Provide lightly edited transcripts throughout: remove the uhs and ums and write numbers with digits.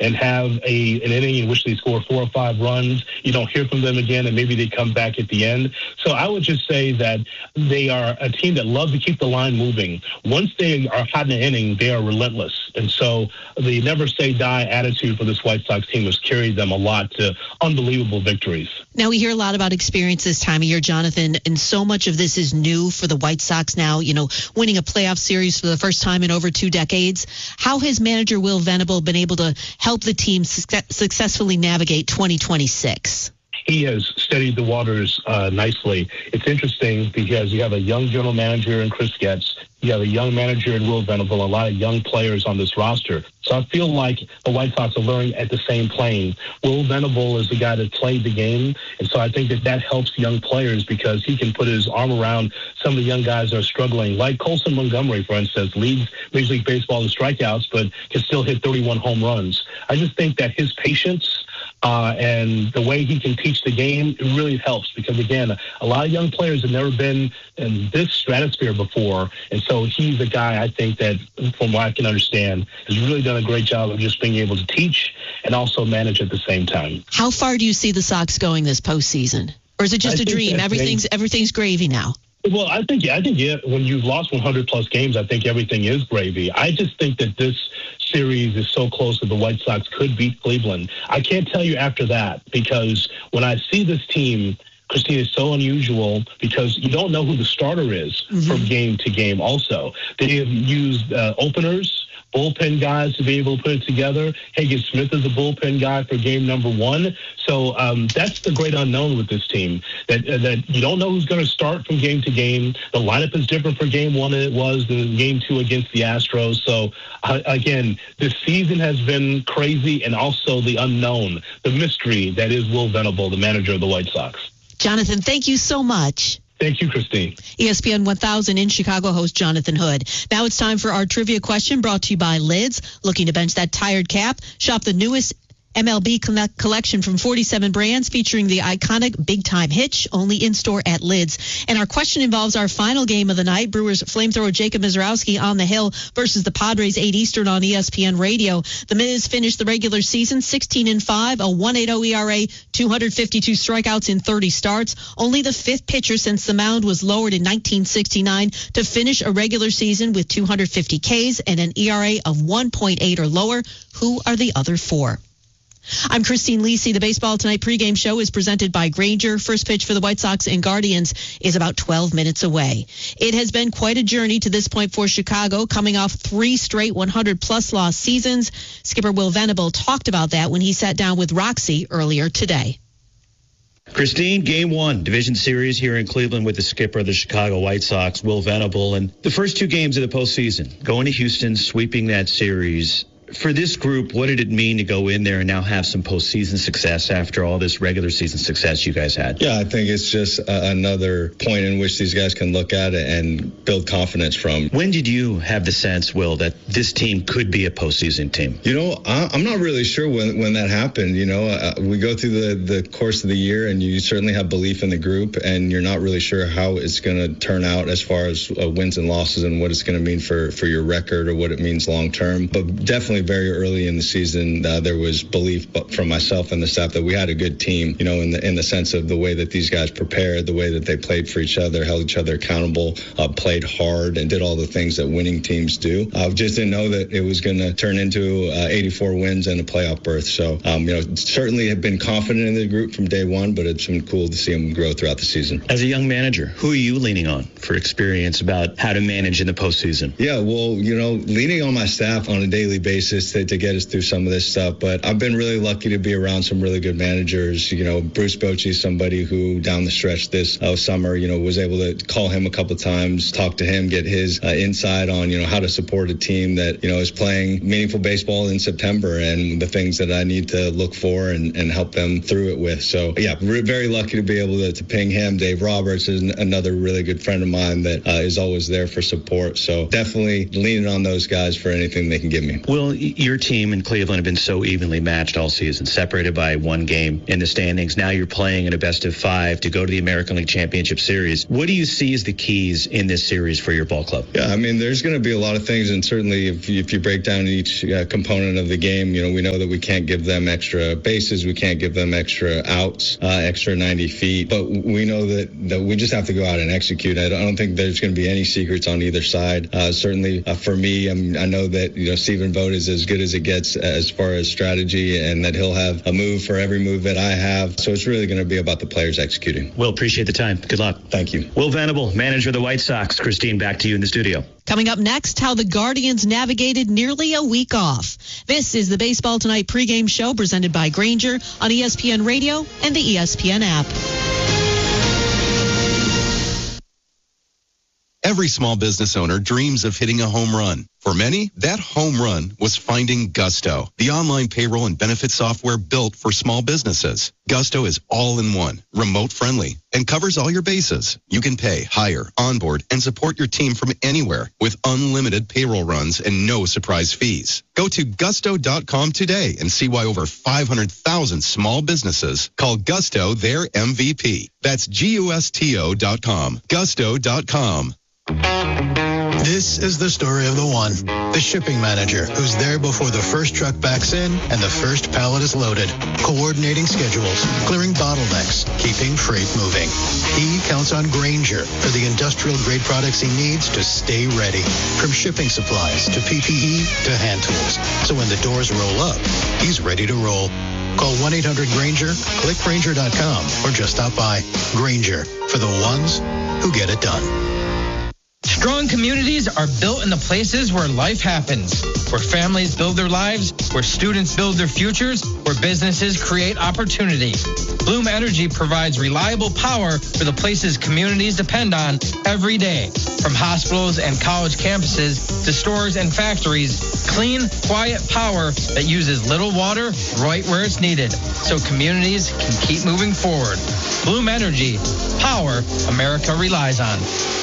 and have an inning in which they score 4 or 5 runs. You don't hear from them again, and maybe they come back at the end. So I would just say that they are a team that love to keep the line moving. Once they are hot in an inning, they are relentless. And so the never say die attitude for this White Sox team has carried them a lot to unbelievable victories. Now, we hear a lot about experience this time of year, Jonathan, and so much of this is new for the White Sox now, winning a playoff series for the first time in over 2 decades. How has manager Will Venable been able to help the team successfully navigate 2026? He has steadied the waters nicely. It's interesting because you have a young general manager in Chris Getz. You have a young manager in Will Venable, a lot of young players on this roster. So I feel like the White Sox are learning at the same plane. Will Venable is the guy that played the game, and so I think that helps young players because he can put his arm around some of the young guys that are struggling, like Colson Montgomery, for instance, leads Major League Baseball in strikeouts, but can still hit 31 home runs. I just think that his patience and the way he can teach the game, it really helps because, again, a lot of young players have never been in this stratosphere before, and so he's a guy I think that, from what I can understand, has really done a great job of just being able to teach and also manage at the same time. How far do you see the Sox going this postseason? Or is it just a dream? Everything's gravy now? Well, I think when you've lost 100-plus games, I think everything is gravy. I just think that this series is so close that the White Sox could beat Cleveland. I can't tell you after that because when I see this team, Christine, is so unusual because you don't know who the starter is from game to game also. They have used openers, bullpen guys to be able to put it together. Hagen Smith is a bullpen guy for game number 1. So that's the great unknown with this team, that you don't know who's going to start from game to game. The lineup is different for game 1 than it was in game 2 against the Astros. So, again, this season has been crazy, and also the unknown, the mystery that is Will Venable, the manager of the White Sox. Jonathan, thank you so much. Thank you, Christine. ESPN 1000 in Chicago host Jonathan Hood. Now it's time for our trivia question brought to you by Lids. Looking to bench that tired cap? Shop the newest MLB collection from 47 brands featuring the iconic Big Time Hitch, only in-store at Lids. And our question involves our final game of the night, Brewers flamethrower Jacob Mizrowski on the hill versus the Padres 8 Eastern on ESPN Radio. The Miz finished the regular season 16-5, a 1.80 ERA, 252 strikeouts in 30 starts. Only the 5th pitcher since the mound was lowered in 1969 to finish a regular season with 250 Ks and an ERA of 1.8 or lower. Who are the other 4? I'm Christine Lisi. The Baseball Tonight pregame show is presented by Grainger. First pitch for the White Sox and Guardians is about 12 minutes away. It has been quite a journey to this point for Chicago, coming off 3 straight 100-plus loss seasons. Skipper Will Venable talked about that when he sat down with Roxy earlier today. Christine, Game 1, Division Series here in Cleveland with the skipper of the Chicago White Sox, Will Venable. And the first 2 games of the postseason, going to Houston, sweeping that series. For this group, what did it mean to go in there and now have some postseason success after all this regular season success you guys had? Yeah, I think it's just another point in which these guys can look at it and build confidence from. When did you have the sense, Will, that this team could be a postseason team? I'm not really sure when that happened. We go through the course of the year, and you certainly have belief in the group, and you're not really sure how it's going to turn out as far as wins and losses and what it's going to mean for your record or what it means long term. But definitely very early in the season, there was belief from myself and the staff that we had a good team, in the sense of the way that these guys prepared, the way that they played for each other, held each other accountable, played hard, and did all the things that winning teams do. Just didn't know that it was going to turn into 84 wins and a playoff berth. So, certainly have been confident in the group from day one, but it's been cool to see them grow throughout the season. As a young manager, who are you leaning on for experience about how to manage in the postseason? Yeah, well, leaning on my staff on a daily basis to get us through some of this stuff. But I've been really lucky to be around some really good managers. Bruce Bochy is somebody who down the stretch this summer, was able to call him a couple of times, talk to him, get his insight on, how to support a team that, is playing meaningful baseball in September and the things that I need to look for and help them through it with. So, yeah, we're very lucky to be able to ping him. Dave Roberts is another really good friend of mine that is always there for support. So definitely leaning on those guys for anything they can give me. Well, Well, your team in Cleveland have been so evenly matched all season, separated by one game in the standings. Now you're playing in a best-of-5 to go to the American League Championship Series. What do you see as the keys in this series for your ball club? Yeah, I mean, there's going to be a lot of things, and certainly if you break down each component of the game, we know that we can't give them extra bases, we can't give them extra outs, extra 90 feet, but we know that we just have to go out and execute. I don't think there's going to be any secrets on either side. Certainly for me, I know that Stephen Vogt is as good as it gets as far as strategy, and that he'll have a move for every move that I have. So it's really going to be about the players executing. Will, appreciate the time. Good luck. Thank you. Will Venable, manager of the White Sox. Christine, back to you in the studio. Coming up next, how the Guardians navigated nearly a week off. This is the Baseball Tonight pregame show presented by Grainger on ESPN Radio and the ESPN app. Every small business owner dreams of hitting a home run. For many, that home run was finding Gusto, the online payroll and benefit software built for small businesses. Gusto is all-in-one, remote-friendly, and covers all your bases. You can pay, hire, onboard, and support your team from anywhere with unlimited payroll runs and no surprise fees. Go to gusto.com today and see why over 500,000 small businesses call Gusto their MVP. That's GUSTO.com. Gusto.com. This is the story of the one, the shipping manager, who's there before the first truck backs in and the first pallet is loaded, coordinating schedules, clearing bottlenecks, keeping freight moving. He counts on Grainger for the industrial-grade products he needs to stay ready, from shipping supplies to PPE to hand tools. So when the doors roll up, he's ready to roll. Call 1-800-GRAINGER, click Grainger.com, or just stop by. Grainger, for the ones who get it done. Strong communities are built in the places where life happens, where families build their lives, where students build their futures, where businesses create opportunity. Bloom Energy provides reliable power for the places communities depend on every day. From hospitals and college campuses to stores and factories, clean, quiet power that uses little water right where it's needed, so communities can keep moving forward. Bloom Energy, power America relies on.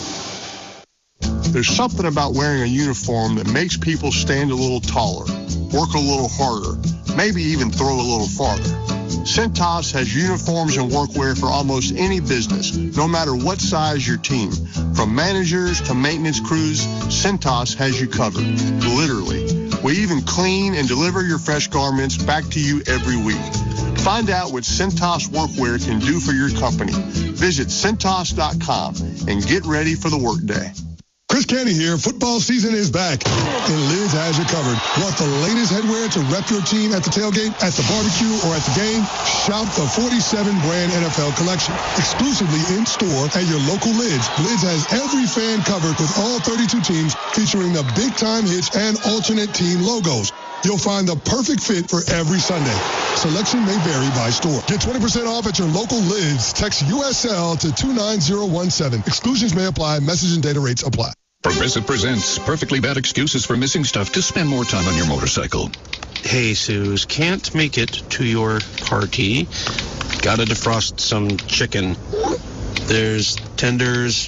There's something about wearing a uniform that makes people stand a little taller, work a little harder, maybe even throw a little farther. Cintas has uniforms and workwear for almost any business, no matter what size your team. From managers to maintenance crews, Cintas has you covered, literally. We even clean and deliver your fresh garments back to you every week. Find out what Cintas workwear can do for your company. Visit Cintas.com and get ready for the workday. Chris Canty here. Football season is back, and Lids has you covered. Want the latest headwear to rep your team at the tailgate, at the barbecue, or at the game? Shop the 47-brand NFL collection, exclusively in-store at your local Lids. Lids has every fan covered with all 32 teams, featuring the big-time hits and alternate team logos. You'll find the perfect fit for every Sunday. Selection may vary by store. Get 20% off at your local Lids. Text USL to 29017. Exclusions may apply. Message and data rates apply. Progressive presents perfectly bad excuses for missing stuff to spend more time on your motorcycle. Hey, Suze, can't make it to your party. Gotta defrost some chicken. There's tenders,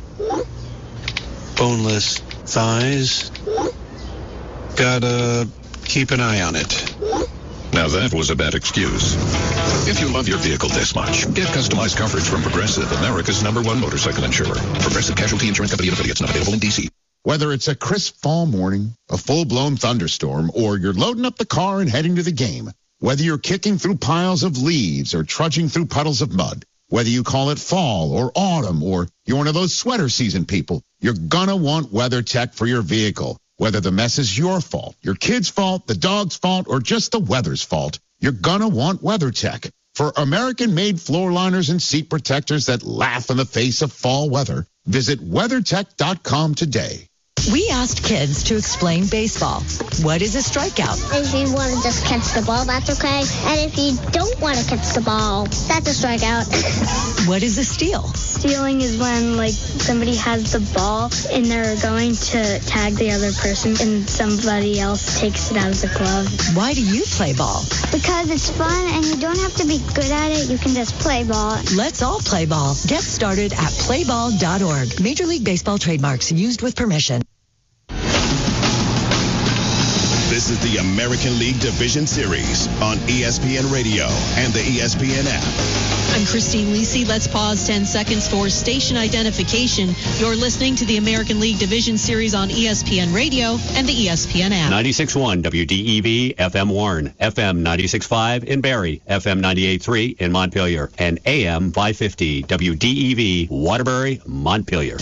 boneless thighs. Gotta keep an eye on it. Now that was a bad excuse. If you love your vehicle this much, get customized coverage from Progressive, America's #1 motorcycle insurer. Progressive Casualty Insurance Company and affiliates, not available in D.C. Whether it's a crisp fall morning, a full-blown thunderstorm, or you're loading up the car and heading to the game, whether you're kicking through piles of leaves or trudging through puddles of mud, whether you call it fall or autumn, or you're one of those sweater season people, you're gonna want WeatherTech for your vehicle. Whether the mess is your fault, your kid's fault, the dog's fault, or just the weather's fault, you're gonna want WeatherTech. For American-made floor liners and seat protectors that laugh in the face of fall weather, visit WeatherTech.com today. We asked kids to explain baseball. What is a strikeout? If you want to just catch the ball, that's okay. And if you don't want to catch the ball, that's a strikeout. What is a steal? Stealing is when, somebody has the ball and they're going to tag the other person and somebody else takes it out of the glove. Why do you play ball? Because it's fun and you don't have to be good at it. You can just play ball. Let's all play ball. Get started at playball.org. Major League Baseball trademarks used with permission. This is the American League Division Series on ESPN Radio and the ESPN app. I'm Christine Lisi. Let's pause 10 seconds for station identification. You're listening to the American League Division Series on ESPN Radio and the ESPN app. 96.1 WDEV, FM Warren, FM 96.5 in Barrie, FM 98.3 in Montpelier, and AM 550 WDEV, Waterbury, Montpelier.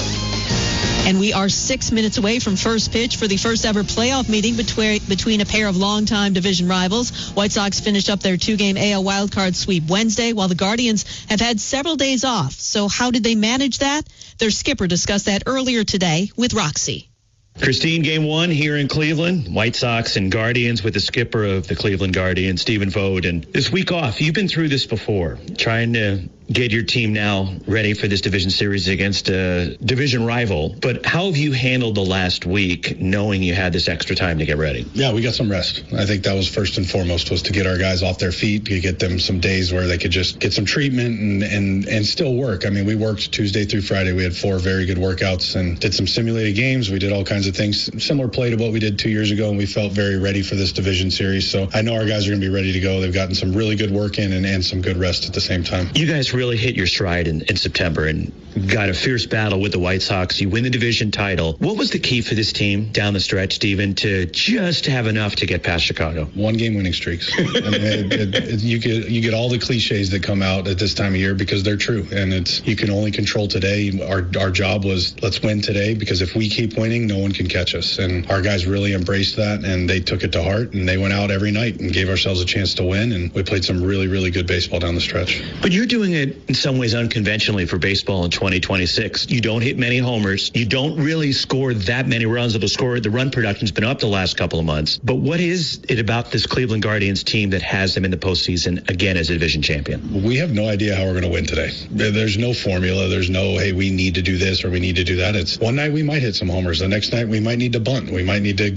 And we are 6 minutes away from first pitch for the first ever playoff meeting between a pair of longtime division rivals. White Sox finished up their 2-game AL wildcard sweep Wednesday, while the Guardians have had several days off. So how did they manage that? Their skipper discussed that earlier today with Roxy. Christine, game one here in Cleveland, White Sox and Guardians with the skipper of the Cleveland Guardians, Stephen Vogt. And this week off, you've been through this before, trying to get your team now ready for this division series against a division rival. But how have you handled the last week knowing you had this extra time to get ready? Yeah, we got some rest. I think that was first and foremost, was to get our guys off their feet, to get them some days where they could just get some treatment and still work. I mean, we worked Tuesday through Friday. We had 4 very good workouts and did some simulated games. We did all kinds of things, similar play to what we did 2 years ago, and we felt very ready for this division series. So I know our guys are going to be ready to go. They've gotten some really good work in and some good rest at the same time. You guys really hit your stride in September and got a fierce battle with the White Sox. You win the division title. What was the key for this team down the stretch, Stephen, to just have enough to get past Chicago? 1-game winning streaks. I mean, you get all the cliches that come out at this time of year because they're true, and you can only control today. Our job was, let's win today, because if we keep winning, no one can catch us. And our guys really embraced that, and they took it to heart, and they went out every night and gave ourselves a chance to win, and we played some really, really good baseball down the stretch. But you're doing it in some ways unconventionally for baseball in 2026. You don't hit many homers. You don't really score that many runs. The run production's been up the last couple of months. But what is it about this Cleveland Guardians team that has them in the postseason again as a division champion? We have no idea how we're going to win today. There's no formula. There's no, hey, we need to do this or we need to do that. It's one night we might hit some homers. The next night we might need to bunt. We might need to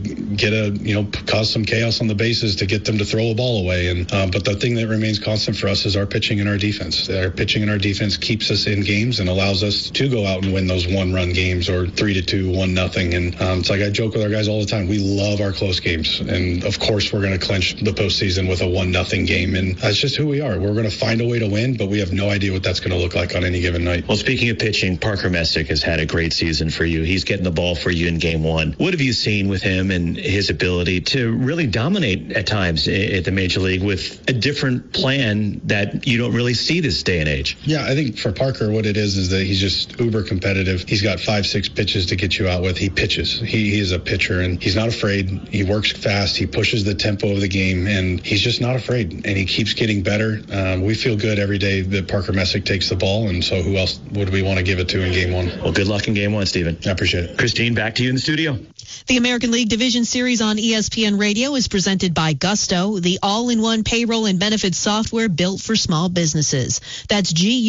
cause some chaos on the bases to get them to throw a ball away. And but the thing that remains constant for us is our pitching and our defense. Our pitching and our defense keeps us in games and allows us to go out and win those 1-run games or 3-2, 1-0. And it's like I joke with our guys all the time. We love our close games. And of course, we're going to clinch the postseason with a 1-0 game. And that's just who we are. We're going to find a way to win, but we have no idea what that's going to look like on any given night. Well, speaking of pitching, Parker Messick has had a great season for you. He's getting the ball for you in game one. What have you seen with him and his ability to really dominate at times at the major league with a different plan that you don't really see this day and age? Yeah, I think for Parker, what it is that he's just uber competitive. He's got 5-6 pitches to get you out with. He pitches. He is a pitcher, and he's not afraid. He works fast. He pushes the tempo of the game, and he's just not afraid, and he keeps getting better. We feel good every day that Parker Messick takes the ball, and so who else would we want to give it to in game one? Well, good luck in game one, Stephen. I appreciate it. Christine, back to you in the studio. The American League Division Series on ESPN Radio is presented by Gusto, the all-in-one payroll and benefits software built for small businesses. That's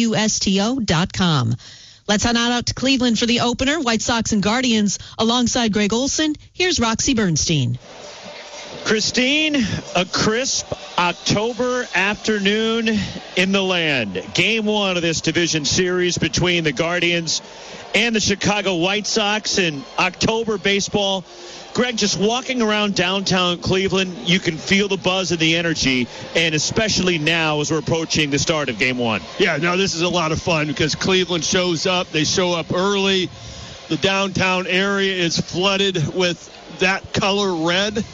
GUSTO.com. Let's head on out to Cleveland for the opener, White Sox and Guardians. Alongside Greg Olson, here's Roxy Bernstein. Christine, a crisp October afternoon in the land. Game one of this division series between the Guardians and the Chicago White Sox in October baseball. Greg, just walking around downtown Cleveland, you can feel the buzz and the energy, and especially now as we're approaching the start of game one. Yeah, no, this is a lot of fun because Cleveland shows up. They show up early. The downtown area is flooded with that color red,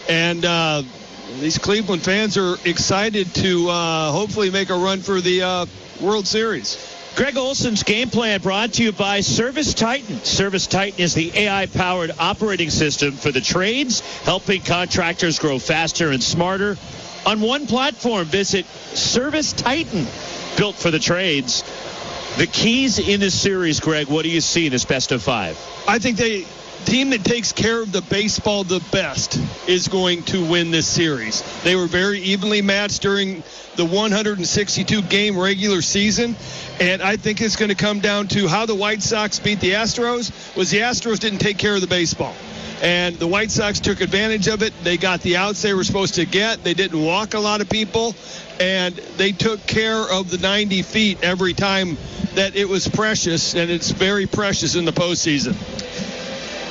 and these Cleveland fans are excited to hopefully make a run for the World Series. Greg Olson's game plan brought to you by Service Titan. Service Titan is the AI-powered operating system for the trades, helping contractors grow faster and smarter. On one platform, visit Service Titan, built for the trades. The keys in this series, Greg, what do you see in this best of five? I think the team that takes care of the baseball the best is going to win this series. They were very evenly matched during the 162-game regular season, and I think it's going to come down to how the White Sox beat the Astros. Was the Astros didn't take care of the baseball, and the White Sox took advantage of it. They got the outs they were supposed to get. They didn't walk a lot of people, and they took care of the 90 feet every time that it was precious, and it's very precious in the postseason.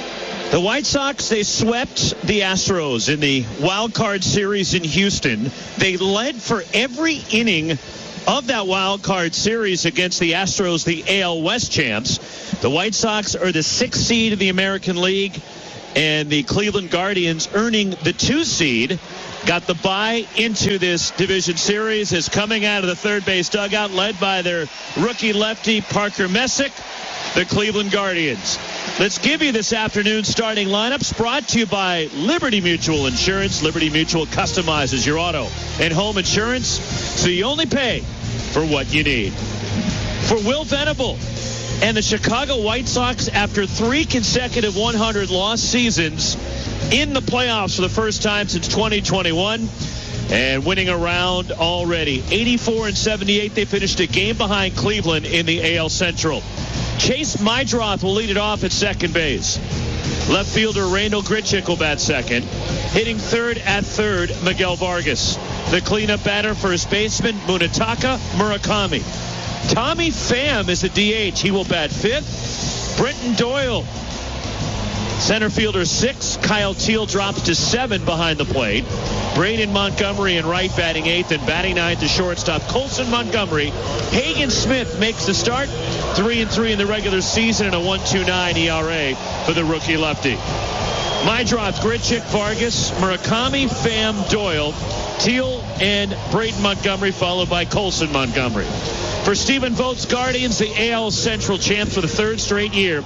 The White Sox, they swept the Astros in the wild card series in Houston. They led for every inning of that wild card series against the Astros, the AL West champs. The White Sox are the 6th seed in the American League, and the Cleveland Guardians, earning the 2 seed, got the bye into this division series, is coming out of the third base dugout, led by their rookie lefty Parker Messick, the Cleveland Guardians. Let's give you this afternoon's starting lineups, brought to you by Liberty Mutual Insurance. Liberty Mutual customizes your auto and home insurance, so you only pay for what you need. For Will Venable and the Chicago White Sox, after 3 consecutive 100-loss seasons in the playoffs for the first time since 2021, and winning around already. 84-78, they finished a game behind Cleveland in the AL Central. Chase Meidroth will lead it off at second base. Left fielder Randal Grichuk will bat second. Hitting third at third, Miguel Vargas. The cleanup batter, first baseman Munetaka Murakami. Tommy Pham is the DH. He will bat fifth. Brenton Doyle, center fielder 6. Kyle Teal drops to 7 behind the plate. Braden Montgomery in right, batting 8th, and batting 9th to shortstop Colson Montgomery. Hagen Smith makes the start. 3-3 in the regular season and a 1.29 ERA for the rookie lefty. Meidroth, Grichuk, Vargas, Murakami, Pham, Doyle, Teal, and Braden Montgomery, followed by Colson Montgomery. For Stephen Vogt's Guardians, the AL Central champs for the 3rd straight year,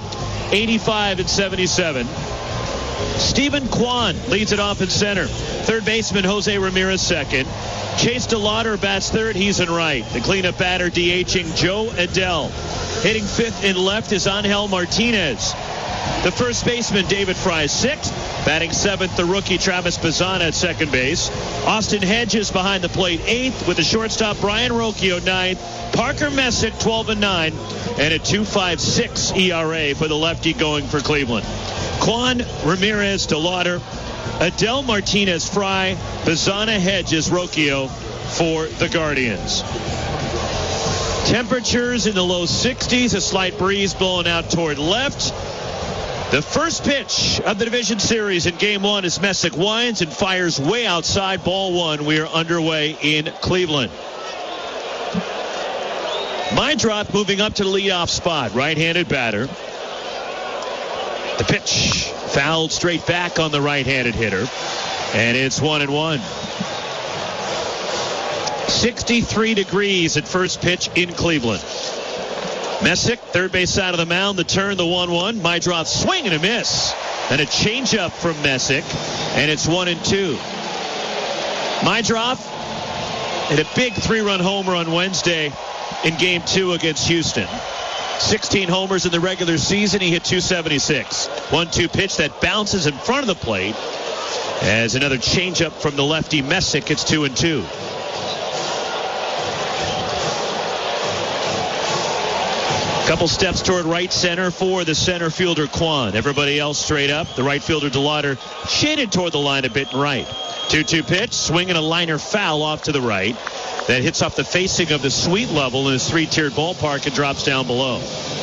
85-77. Stephen Kwan leads it off in center. Third baseman Jose Ramirez second. Chase DeLauder bats third. He's in right. The cleanup batter DHing Joe Adell. Hitting fifth and left is Angel Martinez. The first baseman David Fry sixth. Batting seventh, the rookie Travis Bazzana at second base. Austin Hedges behind the plate eighth, with the shortstop Brian Rocchio ninth. Parker Messick 12-9, and a 2.56 ERA for the lefty going for Cleveland. Kwan, Ramirez, DeLauder, Adell, Martinez, Fry, Bazzana, Hedges, Rocchio for the Guardians. Temperatures in the low 60s, a slight breeze blowing out toward left. The first pitch of the division series in game 1 is Messick winds and fires way outside, ball 1. We are underway in Cleveland. Meidroth moving up to the leadoff spot, right-handed batter. The pitch fouled straight back on the right-handed hitter, and it's 1-1. 63 degrees at first pitch in Cleveland. Messick, third base side of the mound, the turn, the 1-1. Meidroth swing and a miss. And a changeup from Messick, and it's 1-2. Meidroth hit a big 3-run homer on Wednesday in Game 2 against Houston. 16 homers in the regular season. He hit .276. 1-2 pitch that bounces in front of the plate as another changeup from the lefty Messick. It's 2-2. Couple steps toward right center for the center fielder Kwan. Everybody else straight up. The right fielder DeLauder shaded toward the line a bit and right. 2-2 pitch, swinging a liner foul off to the right. That hits off the facing of the suite level in his 3-tiered ballpark and drops down below.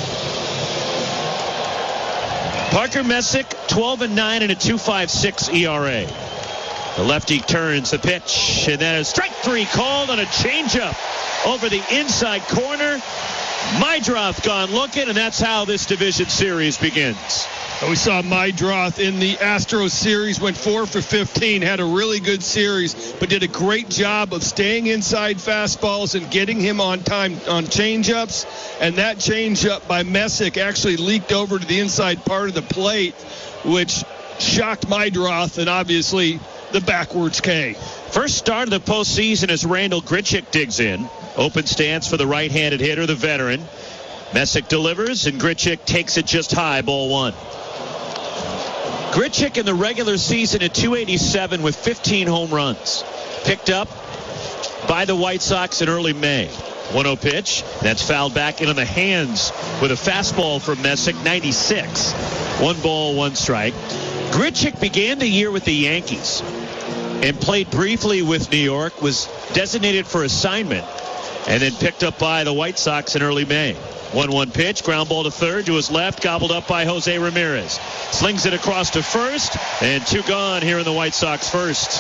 Parker Messick, 12-9 and a 2.56 ERA. The lefty turns the pitch, and then a strike 3 called on a changeup over the inside corner. Meidroth gone looking, and that's how this division series begins. We saw Meidroth in the Astros series, went 4 for 15, had a really good series, but did a great job of staying inside fastballs and getting him on time on changeups. And that changeup by Messick actually leaked over to the inside part of the plate, which shocked Meidroth, and obviously the backwards K. First start of the postseason as Randal Grichuk digs in. Open stance for the right-handed hitter, the veteran. Messick delivers, and Grichuk takes it just high, ball 1. Grichuk in the regular season at .287 with 15 home runs. Picked up by the White Sox in early May. 1-0 pitch. That's fouled back into the hands with a fastball from Messick, 96. 1 ball, 1 strike. Grichuk began the year with the Yankees and played briefly with New York, was designated for assignment, and then picked up by the White Sox in early May. 1-1 pitch, ground ball to third, to his left, gobbled up by Jose Ramirez. Slings it across to first, and 2 gone here in the White Sox first.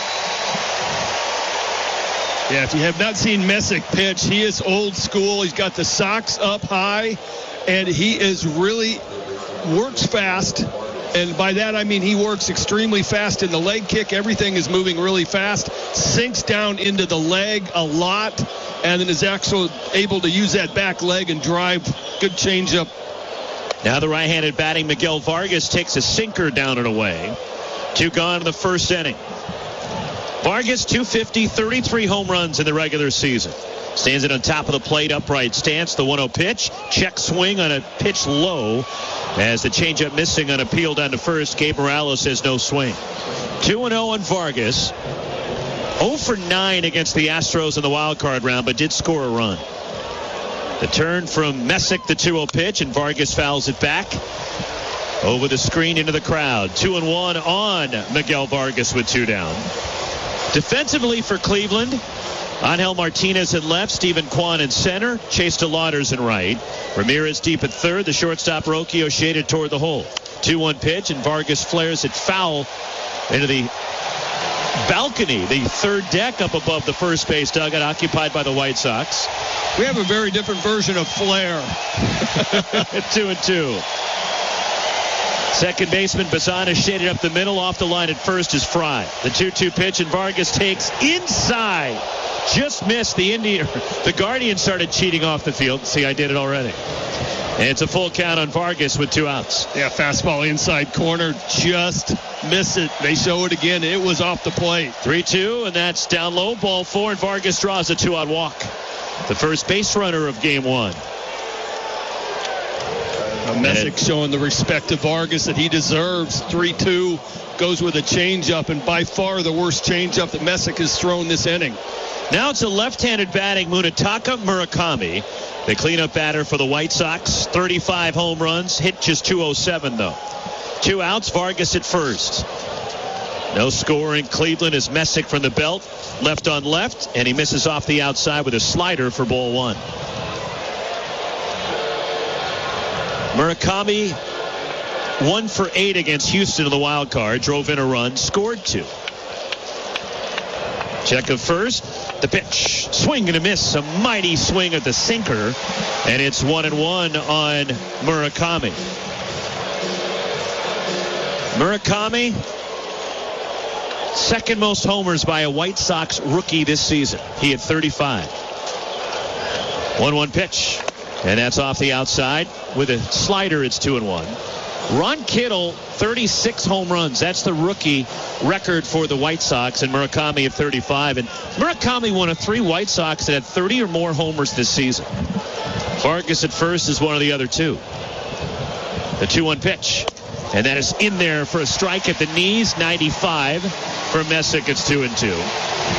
Yeah, if you have not seen Messick pitch, he is old school. He's got the socks up high, and he is really works fast. And by that, I mean he works extremely fast in the leg kick. Everything is moving really fast. Sinks down into the leg a lot, and then is actually able to use that back leg and drive. Good changeup. Now the right-handed batting Miguel Vargas takes a sinker down and away. 2 gone in the first inning. Vargas, 250, 33 home runs in the regular season. Stands it on top of the plate, upright stance. The 1-0 pitch. Check swing on a pitch low as the changeup missing on a peel down to first. Gabe Morales says no swing. 2-0 on Vargas. 0 for 9 against the Astros in the wild card round, but did score a run. The turn from Messick, the 2-0 pitch, and Vargas fouls it back over the screen into the crowd. 2-1 on Miguel Vargas with 2 down. Defensively for Cleveland, Angel Martinez at left, Stephen Kwan in center, Chase DeLauders in right. Ramirez deep at third, the shortstop Rocchio shaded toward the hole. 2-1 pitch, and Vargas flares it foul into the balcony, the third deck up above the first base dugout occupied by the White Sox. We have a very different version of flare. 2-2. Second baseman Bazan is shaded up the middle. Off the line at first is Fry. The 2-2 pitch, and Vargas takes inside. Just missed. The Guardians started cheating off the field. See, I did it already. And it's a full count on Vargas with 2 outs. Yeah, fastball inside corner. Just miss it. They show it again. It was off the plate. 3-2, and that's down low. Ball 4, and Vargas draws a 2-out walk. The first base runner of game 1. Messick showing the respect to Vargas that he deserves. 3-2, goes with a changeup, and by far the worst changeup that Messick has thrown this inning. Now it's a left-handed batting Munetaka Murakami, the cleanup batter for the White Sox. 35 home runs, hit just 207 though. 2 outs, Vargas at first. No score in Cleveland as Messick from the belt, left on left, and he misses off the outside with a slider for ball 1. Murakami 1 for 8 against Houston in the wild card. Drove in a run, scored 2. Check of first. The pitch. Swing and a miss. A mighty swing at the sinker. And it's 1-1 on Murakami. Murakami, second most homers by a White Sox rookie this season. He had 35. 1-1 pitch. And that's off the outside. With a slider, it's 2-1. Ron Kittle, 36 home runs. That's the rookie record for the White Sox, and Murakami at 35. And Murakami one of 3 White Sox that had 30 or more homers this season. Vargas at first is one of the other 2. The 2-1 pitch. And that is in there for a strike at the knees. 95 for Messick. It's 2-2.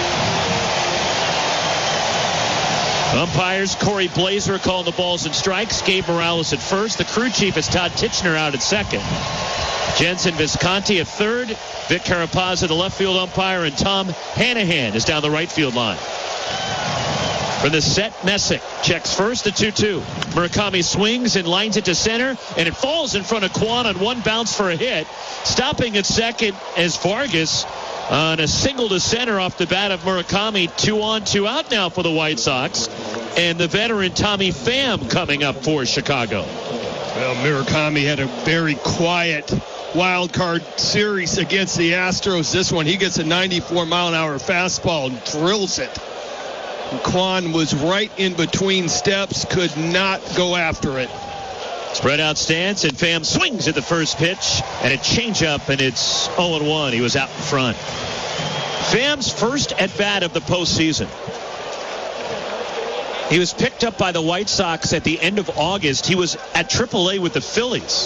Umpires Corey Blazer calling the balls and strikes. Gabe Morales at first. The crew chief is Todd Tichenor out at second. Jensen Visconti at third. Vic Carapazza, the left field umpire, and Tom Hanahan is down the right field line. From the set, Messick checks first, the 2-2. Murakami swings and lines it to center, and it falls in front of Kwan on one bounce for a hit. Stopping at second as Vargas on a single to center off the bat of Murakami. 2 on, 2 out now for the White Sox. And the veteran Tommy Pham coming up for Chicago. Well, Murakami had a very quiet wild card series against the Astros. This one, he gets a 94-mile-an-hour fastball and drills it. And Kwan was right in between steps, could not go after it. Spread out stance, and Pham swings at the first pitch, and a changeup, and it's 0-1. He was out in front. Pham's first at-bat of the postseason. He was picked up by the White Sox at the end of August. He was at AAA with the Phillies.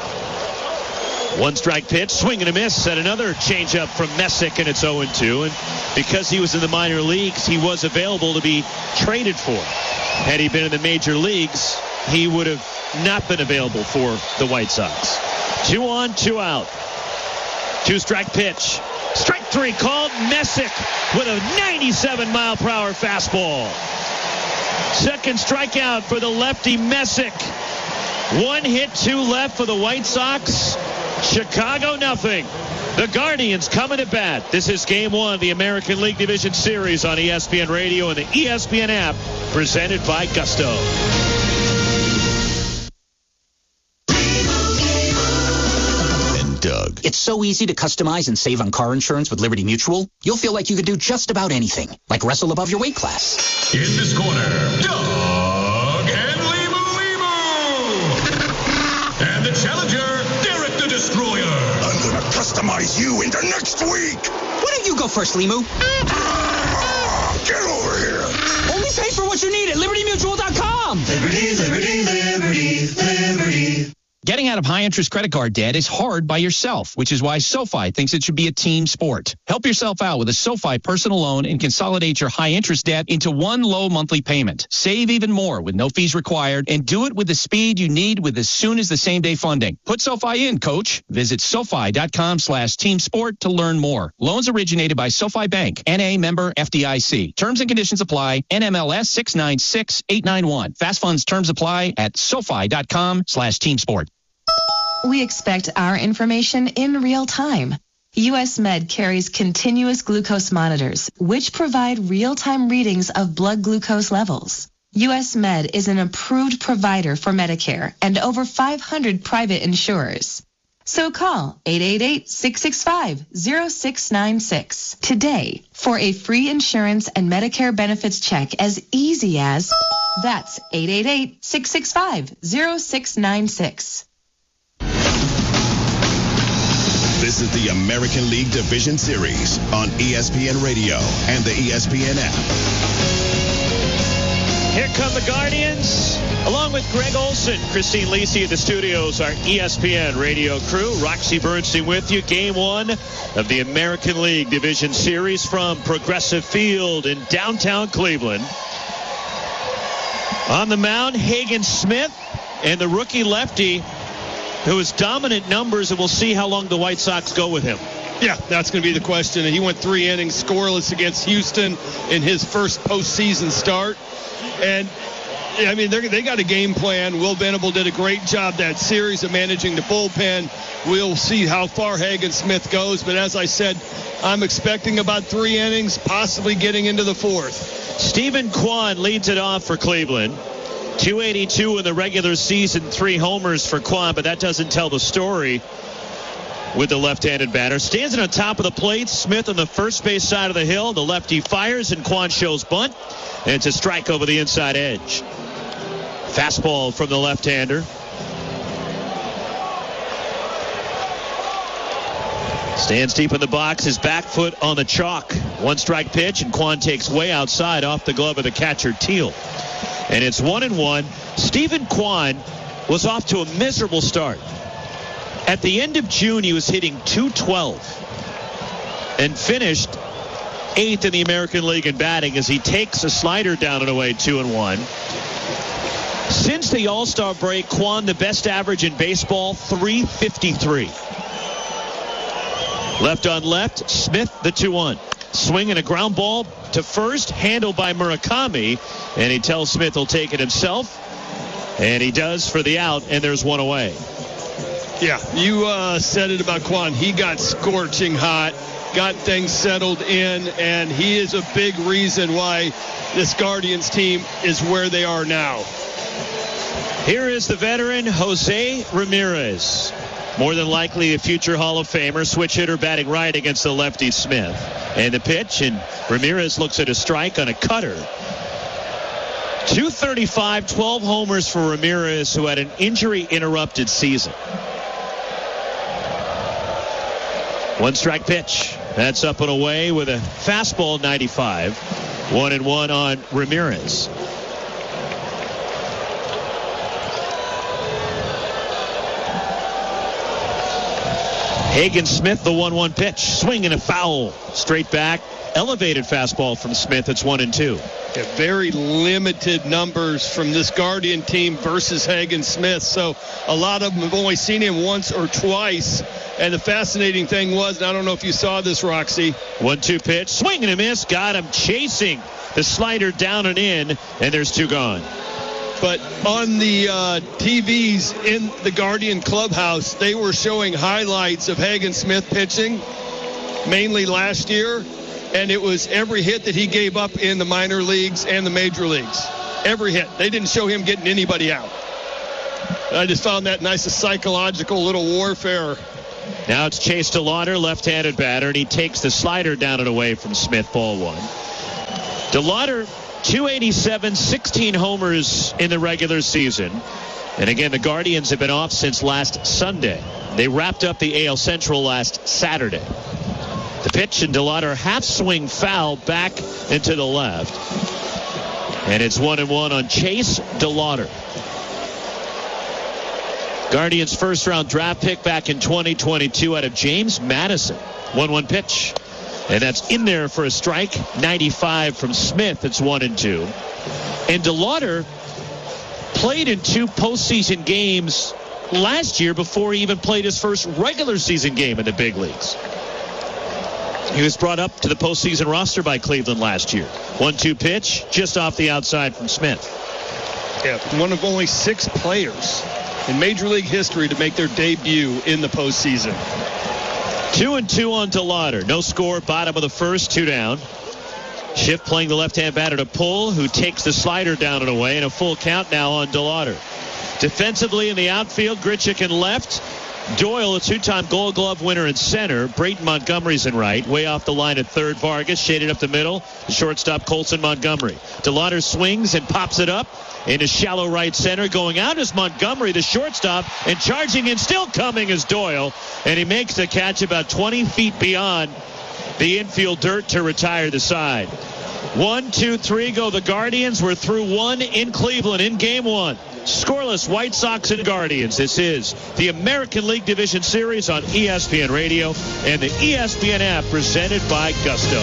1 strike pitch, swing and a miss at another changeup from Messick, and it's 0-2. And because he was in the minor leagues, he was available to be traded for. Had he been in the major leagues, he would have not been available for the White Sox. 2 on, 2 out. 2 strike pitch. Strike 3 called. Messick with a 97-mile-per-hour fastball. Second strikeout for the lefty Messick. 1 hit, 2 left for the White Sox. Chicago nothing. The Guardians coming to bat. This is Game 1 of the American League Division Series on ESPN Radio and the ESPN app, presented by Gusto. Doug. It's so easy to customize and save on car insurance with Liberty Mutual. You'll feel like you could do just about anything, like wrestle above your weight class. In this corner, Doug and Lemu. And the challenger, Derek the Destroyer. I'm gonna customize you into next week. Why don't you go first, Lemu? Get over here. Only pay for what you need at LibertyMutual.com. Liberty, liberty, liberty, liberty. Getting out of high-interest credit card debt is hard by yourself, which is why SoFi thinks it should be a team sport. Help yourself out with a SoFi personal loan and consolidate your high-interest debt into one low monthly payment. Save even more with no fees required, and do it with the speed you need with as soon as the same-day funding. Put SoFi in, coach. Visit SoFi.com/teamsport to learn more. Loans originated by SoFi Bank, NA member FDIC. Terms and conditions apply. NMLS 696891. Fast funds terms apply at SoFi.com/teamsport. We expect our information in real time. U.S. Med carries continuous glucose monitors, which provide real-time readings of blood glucose levels. U.S. Med is an approved provider for Medicare and over 500 private insurers. So call 888-665-0696 today for a free insurance and Medicare benefits check as easy as, that's 888-665-0696. This is the American League Division Series on ESPN Radio and the ESPN app. Here come the Guardians, along with Greg Olson, Christine Lisi at the studios, our ESPN radio crew. Roxy Bernstein with you. Game 1 of the American League Division Series from Progressive Field in downtown Cleveland. On the mound, Hagen Smith and the rookie lefty, who has dominant numbers, and we'll see how long the White Sox go with him. Yeah, that's going to be the question. He went 3 innings scoreless against Houston in his first postseason start. And, I mean, they got a game plan. Will Venable did a great job that series of managing the bullpen. We'll see how far Hagen Smith goes. But as I said, I'm expecting about 3 innings, possibly getting into the 4th. Stephen Kwan leads it off for Cleveland. 282 in the regular season, 3 homers for Kwan, but that doesn't tell the story with the left-handed batter. Stands on top of the plate. Smith on the first base side of the hill. The lefty fires, and Kwan shows bunt. And it's a strike over the inside edge. Fastball from the left-hander. Stands deep in the box. His back foot on the chalk. 1-strike pitch, and Kwan takes way outside off the glove of the catcher, Teal. And it's 1-1. Stephen Kwan was off to a miserable start. At the end of June, he was hitting .212 and finished 8th in the American League in batting as he takes a slider down and away 2-1. Since the All-Star break, Kwan, the best average in baseball, .353. Left on left, Smith the 2-1. Swing and a ground ball to first, handled by Murakami, and he tells Smith he'll take it himself, and he does for the out, and there's 1 away. Yeah, you said it about Kwan. He got scorching hot, got things settled in, and he is a big reason why this Guardians team is where they are now. Here is the veteran Jose Ramirez. More than likely a future Hall of Famer, switch hitter batting right against the lefty Smith. And the pitch, and Ramirez looks at a strike on a cutter. .235, 12 homers for Ramirez, who had an injury-interrupted season. 1-strike pitch. That's up and away with a fastball 95. 1-1 on Ramirez. Hagen Smith, the 1-1 pitch. Swing and a foul. Straight back elevated fastball from Smith. It's 1-2. Yeah, very limited numbers from this Guardian team versus Hagen Smith. So a lot of them have only seen him once or twice. And the fascinating thing was, and I don't know if you saw this, Roxy. 1-2 pitch. Swing and a miss. Got him chasing the slider down and in. And there's 2 gone. But on the TVs in the Guardian clubhouse, they were showing highlights of Hagen Smith pitching, mainly last year. And it was every hit that he gave up in the minor leagues and the major leagues. Every hit. They didn't show him getting anybody out. I just found that nice, a psychological little warfare. Now it's Chase DeLauder, left-handed batter, and he takes the slider down and away from Smith, ball 1. DeLauder, 287, 16 homers in the regular season. And again, the Guardians have been off since last Sunday. They wrapped up the AL Central last Saturday. The pitch, and DeLauder half swing foul back into the left. And it's 1-1 on Chase DeLauder. Guardians' first-round draft pick back in 2022 out of James Madison. 1-1 pitch. And that's in there for a strike. 95 from Smith. It's 1-2. And DeLauder played in 2 postseason games last year before he even played his first regular season game in the big leagues. He was brought up to the postseason roster by Cleveland last year. 1-2 pitch, just off the outside from Smith. Yeah, one of only 6 players in Major League history to make their debut in the postseason. 2-2 on DeLauder. No score, bottom of the first, 2 down. Schiff playing the left-hand batter to pull, who takes the slider down and away, and a full count now on DeLauder. Defensively in the outfield, Grichuk in left. Doyle, a 2-time Gold Glove winner in center. Brayton Montgomery's in right. Way off the line at third, Vargas. Shaded up the middle. The shortstop, Colson Montgomery. DeLauder swings and pops it up into shallow right center. Going out is Montgomery, the shortstop. And charging in, still coming, is Doyle. And he makes the catch about 20 feet beyond the infield dirt to retire the side. 1, 2, 3 go the Guardians. We're through 1 in Cleveland in Game 1. Scoreless White Sox and Guardians. This is the American League Division Series on ESPN Radio and the ESPN app, presented by Gusto.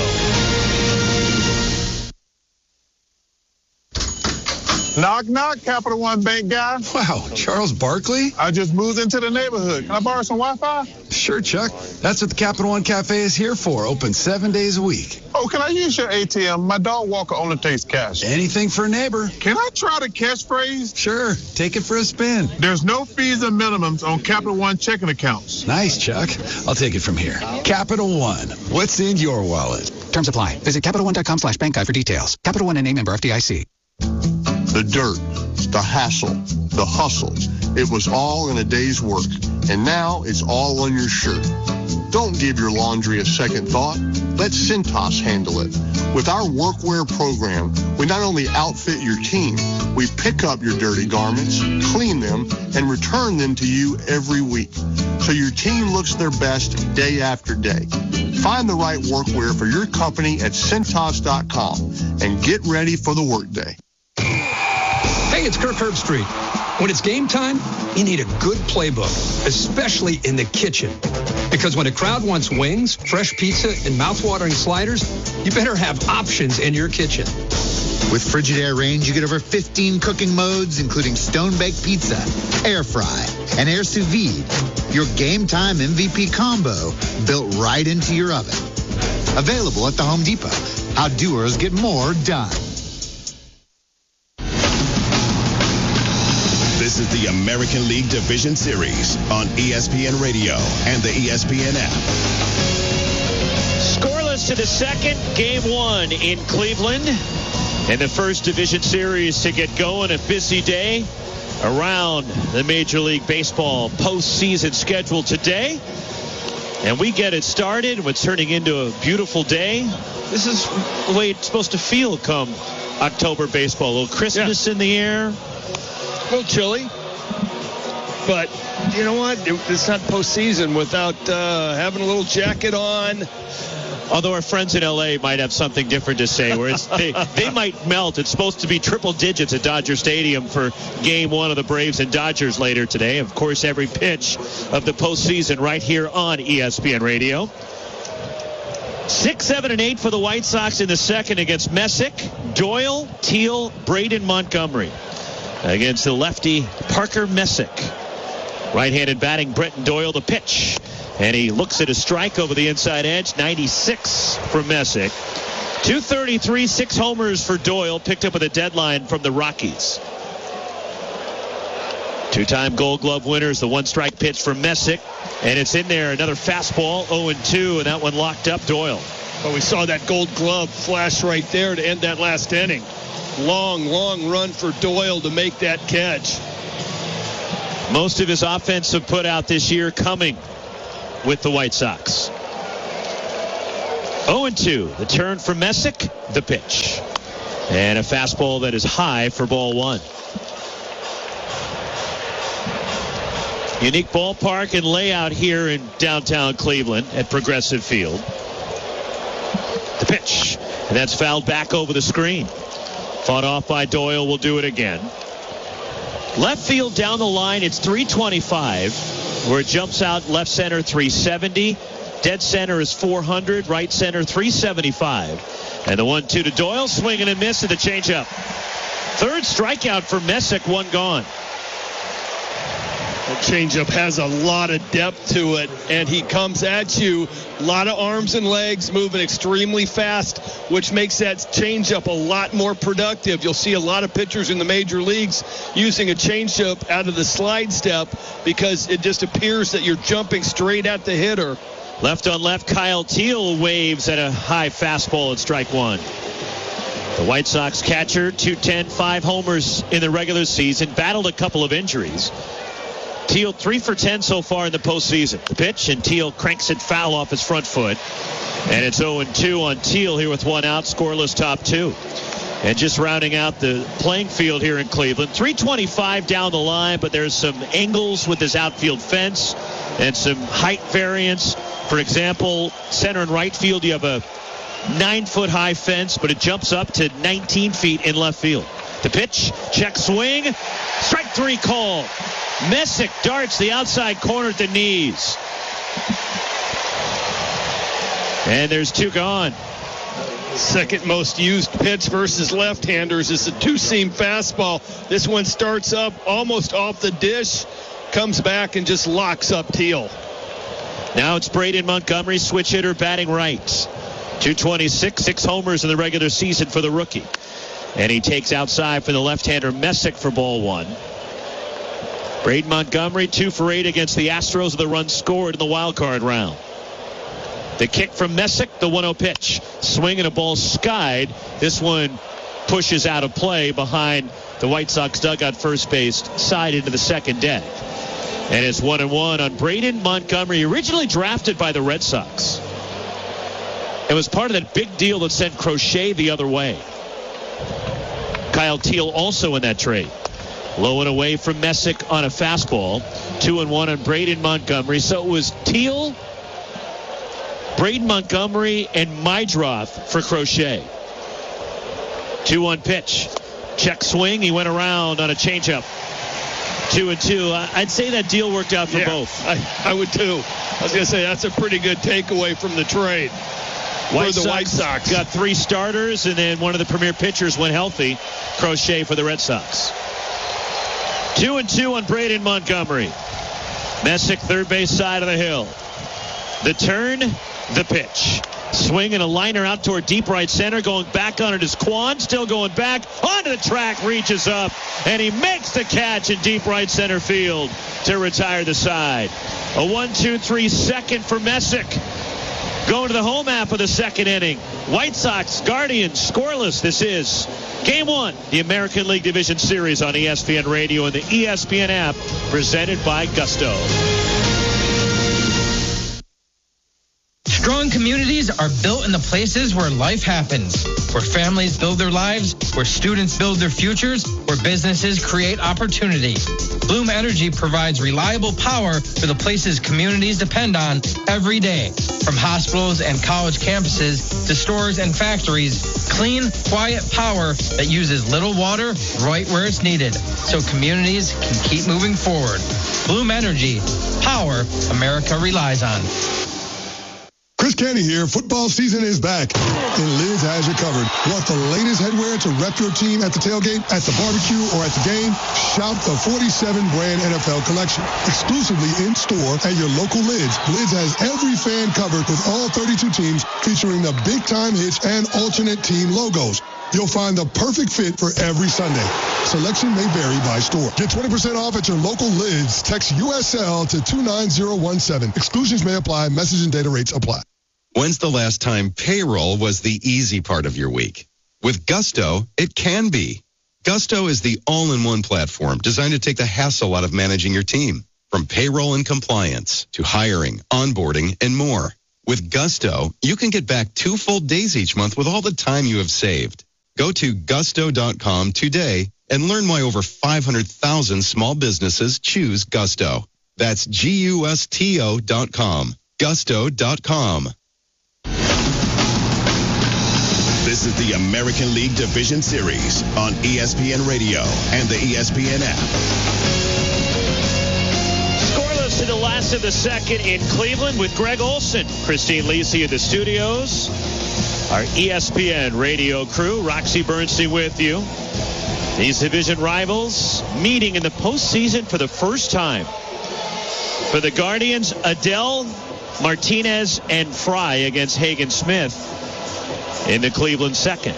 Knock, knock, Capital One Bank guy. Wow, Charles Barkley? I just moved into the neighborhood. Can I borrow some Wi-Fi? Sure, Chuck. That's what the Capital One Cafe is here for. Open 7 days a week. Oh, can I use your ATM? My dog walker only takes cash. Anything for a neighbor. Can I try the catchphrase? Sure. Take it for a spin. There's no fees and minimums on Capital One checking accounts. Nice, Chuck. I'll take it from here. Capital One. What's in your wallet? Terms apply. Visit CapitalOne.com/bank guide for details. Capital One and a member FDIC. The dirt, the hassle, the hustle. It was all in a day's work, and now it's all on your shirt. Don't give your laundry a second thought. Let Cintas handle it. With our workwear program, we not only outfit your team, we pick up your dirty garments, clean them, and return them to you every week, so your team looks their best day after day. Find the right workwear for your company at Cintas.com and get ready for the workday. Hey, it's Kirk Herbstreit. When it's game time, you need a good playbook, especially in the kitchen. Because when a crowd wants wings, fresh pizza, and mouth-watering sliders, you better have options in your kitchen. With Frigidaire range, you get over 15 cooking modes, including stone-baked pizza, air fry, and air sous vide. Your game time MVP combo built right into your oven. Available at the Home Depot. How doers get more done. This is the American League Division Series on ESPN Radio and the ESPN app. Scoreless to the second, Game 1 in Cleveland. And the first Division Series to get going, a busy day around the Major League Baseball postseason schedule today. And we get it started. What's turning into a beautiful day. This is the way it's supposed to feel come October baseball. A little Christmas in the air. A little chilly, but you know what? It's not postseason without having a little jacket on. Although our friends in L.A. might have something different to say, where it's, they might melt. It's supposed to be triple digits at Dodger Stadium for Game 1 of the Braves and Dodgers later today. Of course, every pitch of the postseason right here on ESPN Radio. 6, 7, and 8 for the White Sox in the second against Messick, Doyle, Teal, Braden Montgomery. Against the lefty Parker Messick. Right-handed batting Brenton Doyle, the pitch. And he looks at a strike over the inside edge. 96 for Messick. 233, 6 homers for Doyle, picked up with a deadline from the Rockies. Two-time Gold Glove winners, the one-strike pitch for Messick. And it's in there, another fastball, 0-2, and that one locked up Doyle. But we saw that Gold Glove flash right there to end that last inning. Long run for Doyle to make that catch. Most of his offensive put out this year coming with the White Sox. 0-2, the turn for Messick, the pitch. And a fastball that is high for ball 1. Unique ballpark and layout here in downtown Cleveland at Progressive Field. The pitch. And that's fouled back over the screen. Fought off by Doyle. Will do it again. Left field down the line. It's 325. Where it jumps out left center 370. Dead center is 400. Right center 375. And the 1-2 to Doyle. Swinging and miss at the changeup. Third strikeout for Messick. One gone. That changeup has a lot of depth to it, and he comes at you. A lot of arms and legs, moving extremely fast, which makes that changeup a lot more productive. You'll see a lot of pitchers in the major leagues using a changeup out of the slide step because it just appears that you're jumping straight at the hitter. Left on left, Kyle Teal waves at a high fastball at strike 1. The White Sox catcher, 210, 5 homers in the regular season, battled a couple of injuries. Teal 3 for 10 so far in the postseason. The pitch, and Teal cranks it foul off his front foot. And it's 0-2 on Teal here with one out, scoreless top 2. And just rounding out the playing field here in Cleveland, 325 down the line, but there's some angles with this outfield fence and some height variance. For example, center and right field, you have a 9-foot high fence, but it jumps up to 19 feet in left field. The pitch, check swing, strike 3 call. Messick darts the outside corner at the knees. And there's 2 gone. Second most used pitch versus left-handers is a 2-seam fastball. This one starts up almost off the dish, comes back and just locks up Teal. Now it's Braden Montgomery, switch hitter, batting right. 226, 6 homers in the regular season for the rookie. And he takes outside for the left-hander Messick for ball 1. Braden Montgomery 2 for 8 against the Astros with a run scored in the wild card round. The kick from Messick, the 1-0 pitch. Swing and a ball skied. This one pushes out of play behind the White Sox dugout first base side into the second deck. And it's 1-1 on Braden Montgomery, originally drafted by the Red Sox. It was part of that big deal that sent Crochet the other way. Kyle Teal also in that trade. Low and away from Messick on a fastball. 2-1 on Braden Montgomery. So it was Teal, Braden Montgomery, and Mydroth for Crochet. 2-1 pitch. Check swing. He went around on a changeup. 2-2. I'd say that deal worked out for both. I would too. I was going to say that's a pretty good takeaway from the trade. White Sox got 3 starters, and then one of the premier pitchers went healthy. Crochet for the Red Sox. 2-2 on Braden Montgomery. Messick, third base side of the hill. The turn, the pitch. Swing and a liner out toward deep right center. Going back on it is Kwan. Still going back. Onto the track, reaches up, and he makes the catch in deep right center field to retire the side. A 1-2-3 second for Messick. Going to the home half of the second inning. White Sox, Guardians, scoreless. This is Game 1, the American League Division Series on ESPN Radio and the ESPN app, presented by Gusto. Strong communities are built in the places where life happens, where families build their lives, where students build their futures, where businesses create opportunity. Bloom Energy provides reliable power for the places communities depend on every day. From hospitals and college campuses to stores and factories, clean, quiet power that uses little water right where it's needed, so communities can keep moving forward. Bloom Energy, power America relies on. Chris Chris Canty here. Football season is back, and Lids has you covered. Want the latest headwear to rep your team at the tailgate, at the barbecue, or at the game? Shop the 47-brand NFL collection, exclusively in-store at your local Lids. Lids has every fan covered with all 32 teams, featuring the big-time hits and alternate team logos. You'll find the perfect fit for every Sunday. Selection may vary by store. Get 20% off at your local Lids. Text USL to 29017. Exclusions may apply. Message and data rates apply. When's the last time payroll was the easy part of your week? With Gusto, it can be. Gusto is the all-in-one platform designed to take the hassle out of managing your team. From payroll and compliance to hiring, onboarding, and more. With Gusto, you can get back 2 full days each month with all the time you have saved. Go to gusto.com today and learn why over 500,000 small businesses choose Gusto. That's GUSTO.com. Gusto.com. This is the American League Division Series on ESPN Radio and the ESPN app. Scoreless to the last of the second in Cleveland with Greg Olson. Christine Lisi in the studios. Our ESPN radio crew, Roxy Bernstein with you. These division rivals meeting in the postseason for the first time. For the Guardians, Adell, Martinez, and Fry against Hagen Smith in the Cleveland second.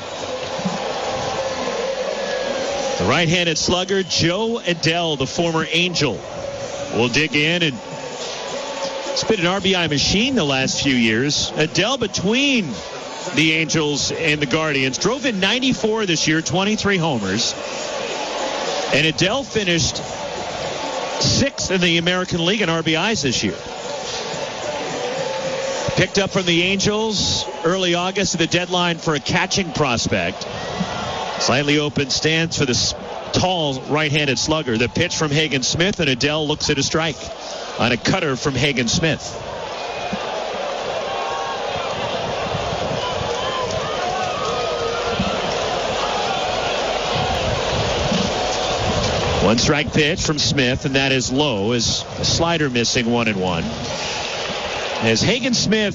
The right-handed slugger, Joe Adell, the former Angel, will dig in, and it's been an RBI machine the last few years. Adell, between the Angels and the Guardians, drove in 94 this year, 23 homers. And Adell finished 6th in the American League in RBIs this year. Picked up from the Angels early August at the deadline for a catching prospect. Slightly open stance for the tall right-handed slugger. The pitch from Hagen Smith, and Adell looks at a strike on a cutter from Hagen Smith. One strike pitch from Smith, and that is low, as a slider missing 1-1. As Hagen Smith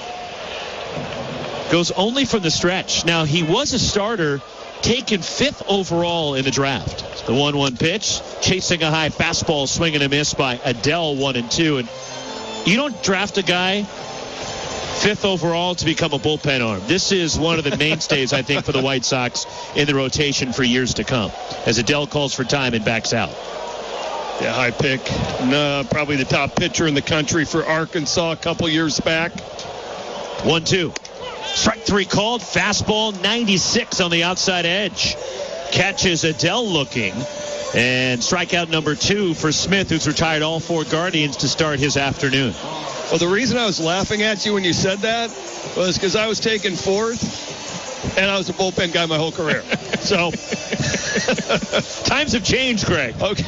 goes only from the stretch. Now, he was a starter, taken 5th overall in the draft. The 1-1 pitch, chasing a high fastball, swing and a miss by Adell, 1-2. And you don't draft a guy 5th overall to become a bullpen arm. This is one of the mainstays, I think, for the White Sox in the rotation for years to come, as Adell calls for time and backs out. Yeah, high pick. Probably the top pitcher in the country for Arkansas a couple years back. 1-2. Strike 3 called. Fastball 96 on the outside edge. Catches Adell looking. And strikeout number 2 for Smith, who's retired all 4 Guardians to start his afternoon. Well, the reason I was laughing at you when you said that was because I was taken 4th, and I was a bullpen guy my whole career. So times have changed, Greg. Okay.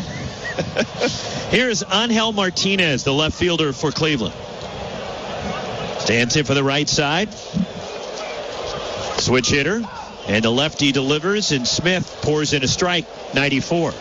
Here's Angel Martinez, the left fielder for Cleveland. Stands in for the right side. Switch hitter. And the lefty delivers, and Smith pours in a strike, 94.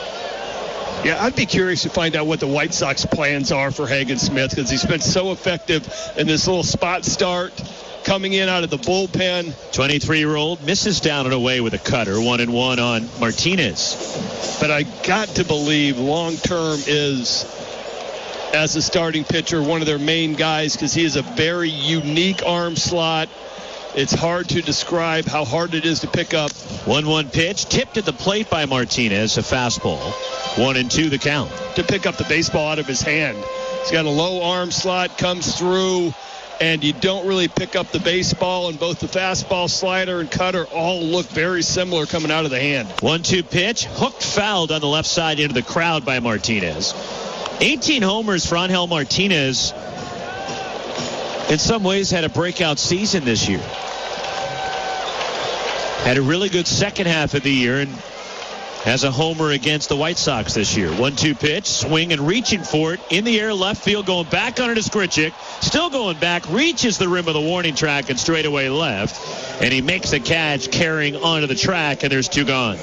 Yeah, I'd be curious to find out what the White Sox plans are for Hagen Smith, because he's been so effective in this little spot start, coming in out of the bullpen. 23-year-old misses down and away with a cutter, 1-1 on Martinez. But I got to believe long-term is, as a starting pitcher, one of their main guys, because he is a very unique arm slot. It's hard to describe how hard it is to pick up. 1-1 pitch, tipped at the plate by Martinez, a fastball. 1-2 the count. To pick up the baseball out of his hand. He's got a low arm slot, comes through, and you don't really pick up the baseball, and both the fastball, slider, and cutter all look very similar coming out of the hand. 1-2 pitch, hooked fouled on the left side into the crowd by Martinez. 18 homers for Angel Martinez. In some ways had a breakout season this year. Had a really good second half of the year and has a homer against the White Sox this year. 1-2 pitch, swing and reaching for it. In the air, left field, going back on it is Grichuk. Still going back, reaches the rim of the warning track and straightaway left. And he makes the catch carrying onto the track, and there's 2 gone.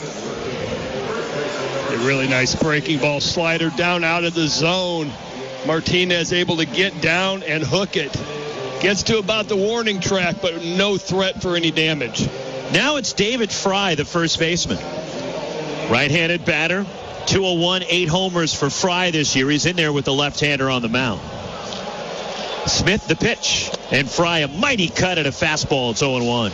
A really nice breaking ball slider down out of the zone. Martinez able to get down and hook it. Gets to about the warning track, but no threat for any damage. Now it's David Fry, the first baseman. Right-handed batter. 201, 8 homers for Fry this year. He's in there with the left-hander on the mound. Smith the pitch. And Fry a mighty cut at a fastball. It's 0-1.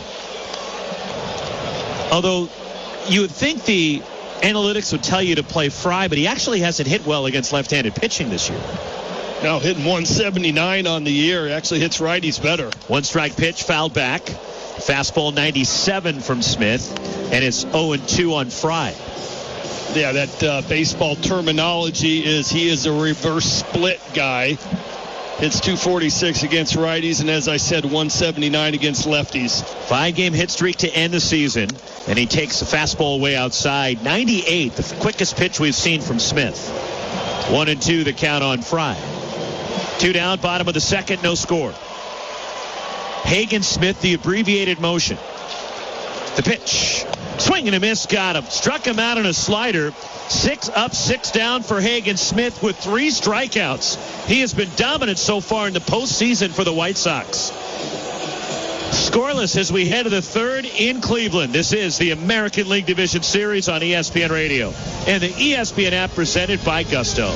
Although you would think the analytics would tell you to play Fry, but he actually hasn't hit well against left-handed pitching this year. Now hitting 179 on the year. Actually hits righties better. 1-strike pitch, fouled back. Fastball 97 from Smith. And it's 0-2 on Fry. Yeah, that baseball terminology is he is a reverse split guy. Hits 246 against righties, and as I said, 179 against lefties. 5-game hit streak to end the season, and he takes the fastball way outside. 98, the quickest pitch we've seen from Smith. 1-2, the count on Fry. 2 down, bottom of the second, no score. Hagen Smith, the abbreviated motion. The pitch. Swing and a miss, got him. Struck him out on a slider. 6 up, 6 down for Hagen Smith with 3 strikeouts. He has been dominant so far in the postseason for the White Sox. Scoreless as we head to the third in Cleveland. This is the American League Division Series on ESPN Radio and the ESPN app presented by Gusto.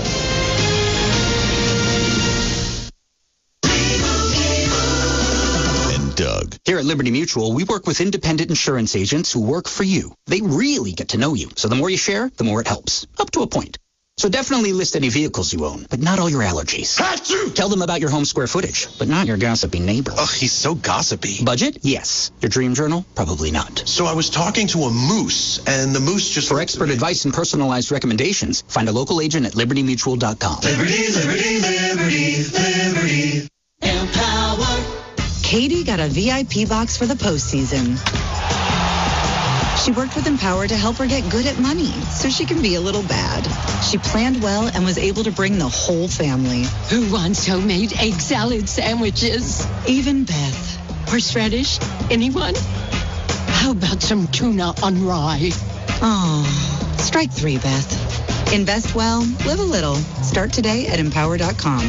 Doug. Here at Liberty Mutual, we work with independent insurance agents who work for you. They really get to know you. So the more you share, the more it helps. Up to a point. So definitely list any vehicles you own, but not all your allergies. Achoo! Tell them about your home square footage, but not your gossipy neighbor. Ugh, he's so gossipy. Budget? Yes. Your dream journal? Probably not. So I was talking to a moose, and the moose just... For expert advice and personalized recommendations, find a local agent at libertymutual.com. Liberty, liberty, liberty, liberty. Empower. Katie got a VIP box for the postseason. She worked with Empower to help her get good at money so she can be a little bad. She planned well and was able to bring the whole family. Who wants homemade egg salad sandwiches? Even Beth. Horseradish? Anyone? How about some tuna on rye? Oh, strike 3, Beth. Invest well, live a little. Start today at empower.com.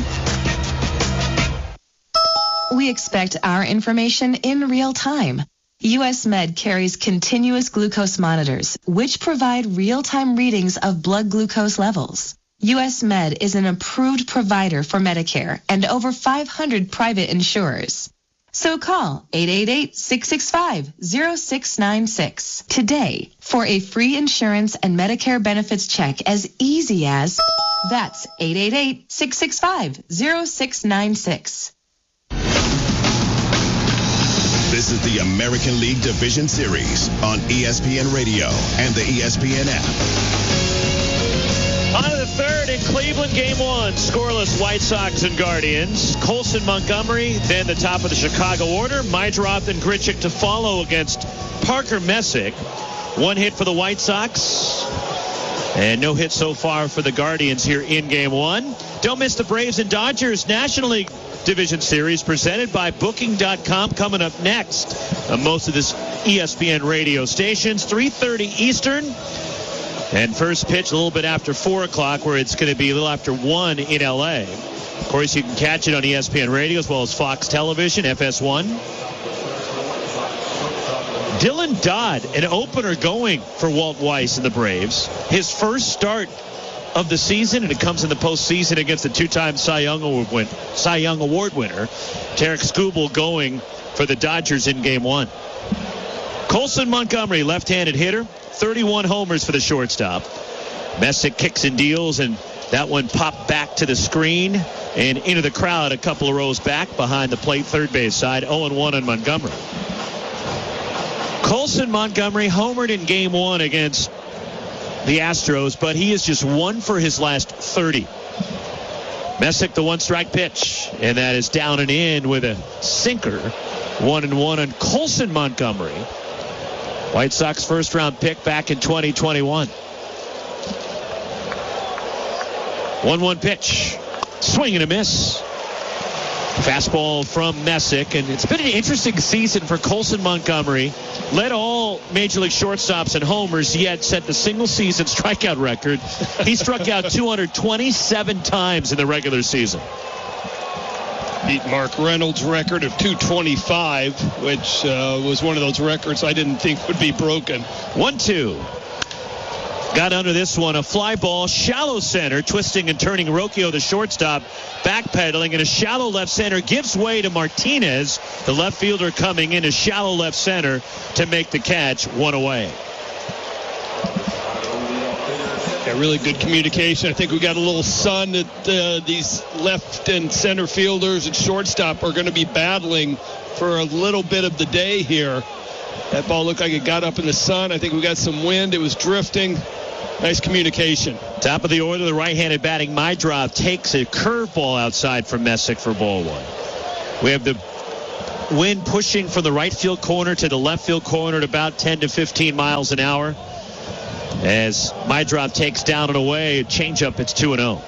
We expect our information in real time. U.S. Med carries continuous glucose monitors, which provide real-time readings of blood glucose levels. U.S. Med is an approved provider for Medicare and over 500 private insurers. So call 888-665-0696 today for a free insurance and Medicare benefits check as easy as... That's 888-665-0696. This is the American League Division Series on ESPN Radio and the ESPN app. On to the third in Cleveland, Game 1. Scoreless White Sox and Guardians. Colson Montgomery, then the top of the Chicago order. Meidroth and Grichuk to follow against Parker Messick. 1 hit for the White Sox. And no hit so far for the Guardians here in Game 1. Don't miss the Braves and Dodgers National League Division Series presented by Booking.com coming up next on most of this ESPN radio stations. 3:30 Eastern. And first pitch a little bit after 4 o'clock, where it's going to be a little after 1 in L.A. Of course, you can catch it on ESPN Radio as well as Fox Television, FS1. Dylan Dodd, an opener going for Walt Weiss and the Braves. His first start of the season, and it comes in the postseason against the 2-time Cy Young Award winner, Tarek Skubal, going for the Dodgers in Game 1. Colson Montgomery, left-handed hitter, 31 homers for the shortstop. Messick kicks and deals, and that one popped back to the screen and into the crowd a couple of rows back behind the plate third base side. 0-1 on Montgomery. Colson Montgomery homered in Game 1 against the Astros, but he is just 1 for his last 30. Messick, the 1-strike pitch, and that is down and in with a sinker. 1-1 on Colson Montgomery. White Sox first-round pick back in 2021. 1-1 pitch. Swing and a miss. Fastball from Messick, and it's been an interesting season for Colson Montgomery. Led all Major League shortstops and homers, yet set the single-season strikeout record. He struck out 227 times in the regular season. Beat Mark Reynolds' record of 225, which was one of those records I didn't think would be broken. 1-2. Got under this one, a fly ball, shallow center, twisting and turning Rocchio, the shortstop, backpedaling, and a shallow left center gives way to Martinez, the left fielder coming in a shallow left center to make the catch, one away. Yeah, really good communication. I think we got a little sun that these left and center fielders and shortstop are going to be battling for a little bit of the day here. That ball looked like it got up in the sun. I think we got some wind. It was drifting. Nice communication. Top of the order, the right-handed batting Maidrov takes a curveball outside from Messick for ball one. We have the wind pushing from the right field corner to the left field corner at about 10 to 15 miles an hour. As Maidrov takes down and away, changeup, it's 2-0.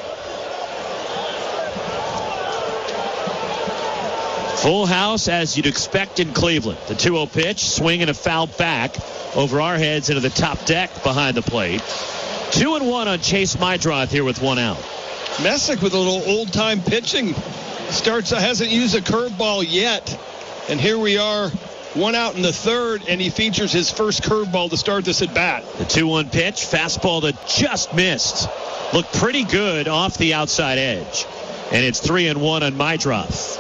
Full house as you'd expect in Cleveland. The 2-0 pitch, swing and a foul back over our heads into the top deck behind the plate. 2-1 on Chase Maidrov here with one out. Messick with a little old-time pitching. Hasn't used a curveball yet. And here we are, one out in the third, and he features his first curveball to start this at bat. The 2-1 pitch, fastball that just missed. Looked pretty good off the outside edge. And it's 3-1 on Maidrov.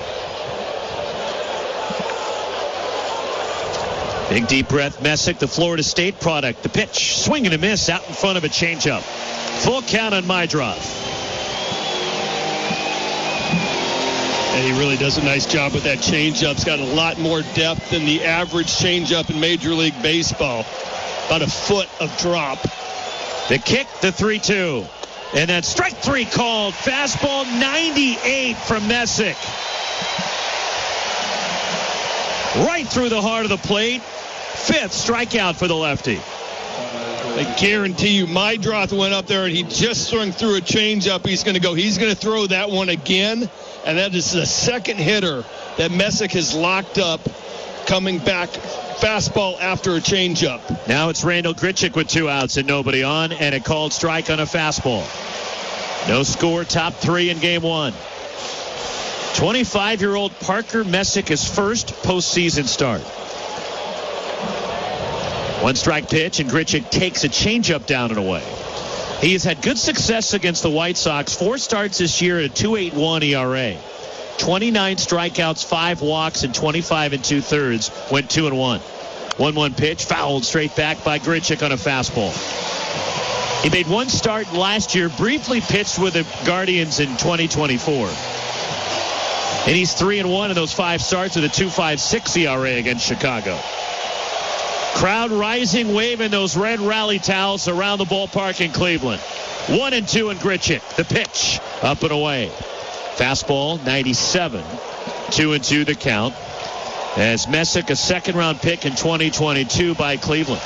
Big deep breath, Messick, the Florida State product. The pitch, swing and a miss out in front of a changeup. Full count on Maidrov. And he really does a nice job with that changeup. It's got a lot more depth than the average changeup in Major League Baseball. About a foot of drop. The kick, the 3-2. And then strike three called. Fastball 98 from Messick. Right through the heart of the plate. Fifth strikeout for the lefty. I guarantee you, Maidrov went up there and he just swung through a changeup. He's going to throw that one again. And that is the second hitter that Messick has locked up coming back. Fastball after a changeup. Now it's Randal Grichuk with 2 outs and nobody on, and a called strike on a fastball. No score, top 3 in game 1. 25-year-old Parker Messick, his first postseason start. 1 strike pitch, and Grichuk takes a changeup down and away. He has had good success against the White Sox. 4 starts this year at a 2.81 ERA. 29 strikeouts, 5 walks, and 25 2/3. Went 2-1. 1-1 pitch, fouled straight back by Grichuk on a fastball. He made 1 start last year, briefly pitched with the Guardians in 2024. And he's 3-1 in those 5 starts with a 2.56 ERA against Chicago. Crowd rising, waving those red rally towels around the ballpark in Cleveland. 1-2 in Grichuk. The pitch, up and away. Fastball, 97. 2-2 the count. As Messick, a second-round pick in 2022 by Cleveland.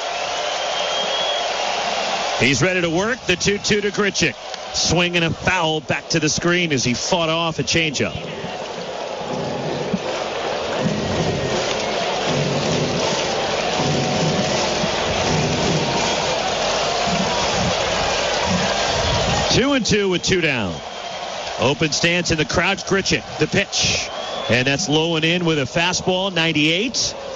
He's ready to work. The 2-2 to Grichuk. Swing and a foul back to the screen as he fought off a changeup. Two and 2 with 2 down. Open stance in the crouch. Grichuk, the pitch. And that's low and in with a fastball, 98.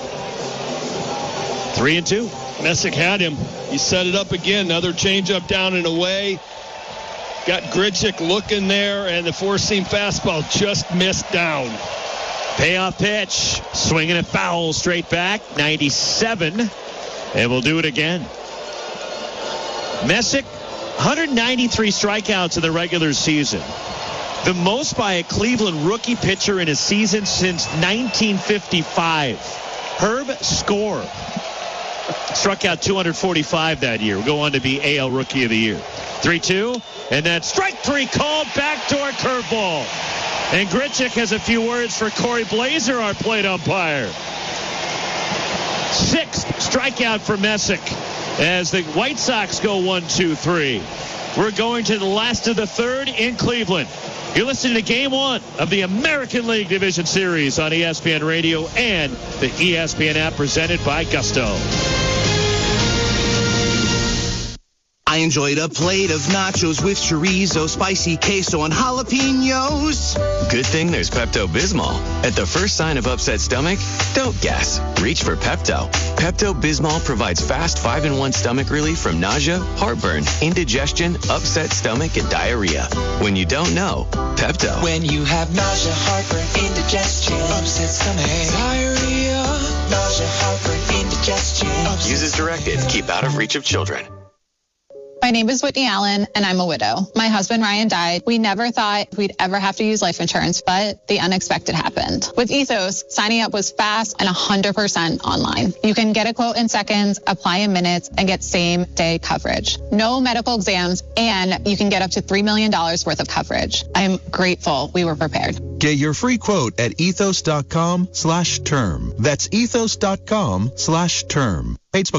3-2. Messick had him. He set it up again. Another changeup down and away. Got Grichuk looking there, and the 4-seam fastball just missed down. Payoff pitch. Swinging a foul straight back, 97. And we'll do it again. Messick, 193 strikeouts in the regular season. The most by a Cleveland rookie pitcher in a season since 1955. Herb Score struck out 245 that year. Will go on to be AL Rookie of the Year. 3-2, and then strike 3 called, backdoor curveball. And Grichuk has a few words for Corey Blazer, our plate umpire. 6th strikeout for Messick as the White Sox go 1-2-3. We're going to the last of the third in Cleveland. You're listening to Game 1 of the American League Division Series on ESPN Radio and the ESPN app, presented by Gusto. I enjoyed a plate of nachos with chorizo, spicy queso, and jalapenos. Good thing there's Pepto-Bismol. At the first sign of upset stomach, don't guess. Reach for Pepto. Pepto-Bismol provides fast 5-in-1 stomach relief from nausea, heartburn, indigestion, upset stomach, and diarrhea. When you don't know, Pepto. When you have nausea, heartburn, indigestion, upset stomach, diarrhea, nausea, heartburn, indigestion. Use as directed. Keep out of reach of children. My name is Whitney Allen, and I'm a widow. My husband, Ryan, died. We never thought we'd ever have to use life insurance, but the unexpected happened. With Ethos, signing up was fast and 100% online. You can get a quote in seconds, apply in minutes, and get same-day coverage. No medical exams, and you can get up to $3 million worth of coverage. I'm grateful we were prepared. Get your free quote at ethos.com/term. That's ethos.com/term. Paid